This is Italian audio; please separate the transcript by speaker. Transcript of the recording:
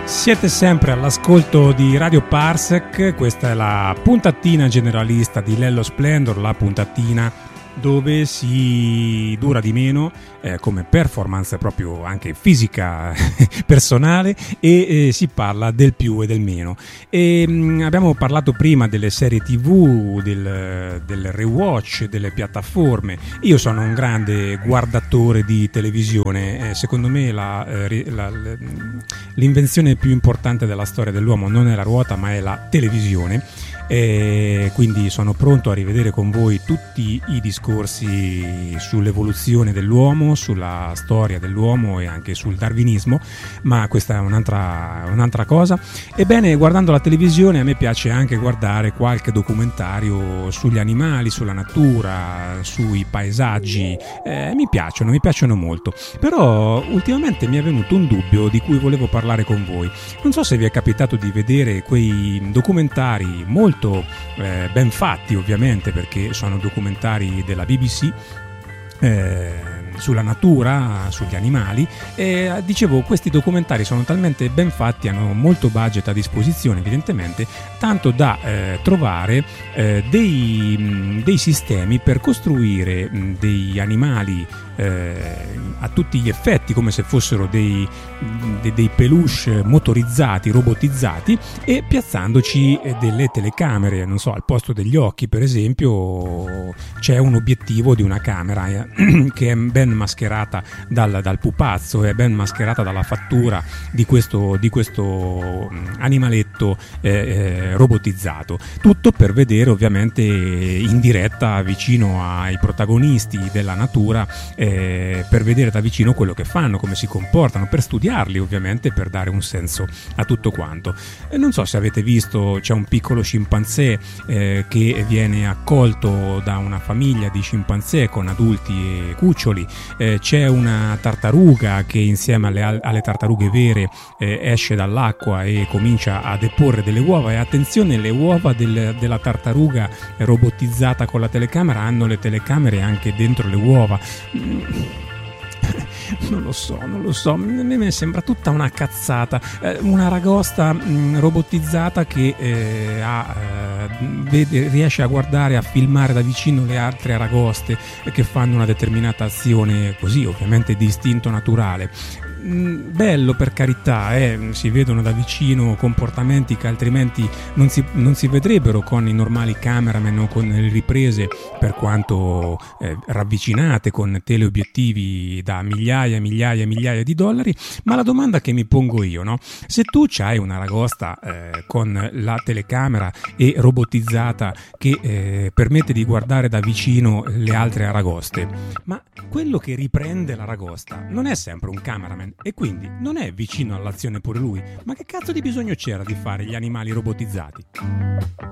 Speaker 1: Siete sempre all'ascolto di Radio Parsec, questa è la puntatina generalista di Lello Splendor, la puntatina dove si dura di meno come performance proprio anche fisica personale e si parla del più e del meno. Abbiamo parlato prima delle serie TV, del rewatch, delle piattaforme. Io sono un grande guardatore di televisione, secondo me l'invenzione più importante della storia dell'uomo non è la ruota ma è la televisione. Quindi sono pronto a rivedere con voi tutti i discorsi sull'evoluzione dell'uomo, sulla storia dell'uomo e anche sul darwinismo, ma questa è un'altra cosa. Ebbene, guardando la televisione a me piace anche guardare qualche documentario sugli animali, sulla natura, sui paesaggi. Mi piacciono molto, però ultimamente mi è venuto un dubbio di cui volevo parlare con voi. Non so se vi è capitato di vedere quei documentari molto ben fatti, ovviamente, perché sono documentari della BBC sulla natura, sugli animali. Dicevo, questi documentari sono talmente ben fatti, hanno molto budget a disposizione evidentemente, tanto da trovare dei sistemi per costruire dei animali a tutti gli effetti come se fossero dei peluche motorizzati, robotizzati, e piazzandoci delle telecamere, non so, al posto degli occhi per esempio c'è un obiettivo di una camera che è ben mascherata dal pupazzo, è ben mascherata dalla fattura di questo animaletto robotizzato, tutto per vedere ovviamente in diretta vicino ai protagonisti della natura, per vedere da vicino quello che fanno, come si comportano, per studiarli ovviamente, per dare un senso a tutto quanto. Non so se avete visto, c'è un piccolo scimpanzé che viene accolto da una famiglia di scimpanzé con adulti e cuccioli, c'è una tartaruga che insieme alle tartarughe vere esce dall'acqua e comincia a deporre delle uova, e attenzione, le uova della tartaruga robotizzata con la telecamera hanno le telecamere anche dentro le uova. Non lo so, a me sembra tutta una cazzata, una ragosta robotizzata che riesce a guardare, a filmare da vicino le altre aragoste che fanno una determinata azione, così ovviamente di istinto naturale. Bello, per carità, si vedono da vicino comportamenti che altrimenti non si vedrebbero con i normali cameraman o con le riprese, per quanto ravvicinate con teleobiettivi da migliaia e migliaia di dollari. Ma la domanda che mi pongo io, no? Se tu c'hai una aragosta con la telecamera e robotizzata che permette di guardare da vicino le altre aragoste, ma quello che riprende l'aragosta non è sempre un cameraman e quindi non è vicino all'azione pure lui? Ma che cazzo di bisogno c'era di fare gli animali robotizzati?